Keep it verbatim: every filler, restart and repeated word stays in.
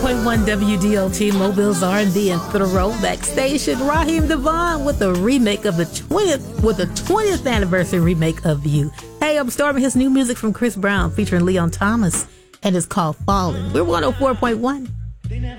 point one W D L T, Mobile's R and B and throwback station. Raheem Devon with a remake of the twentieth, with the twentieth anniversary remake of You. Hey, I'm storming his new music from Chris Brown featuring Leon Thomas, and it's called Falling. We're one oh four point one.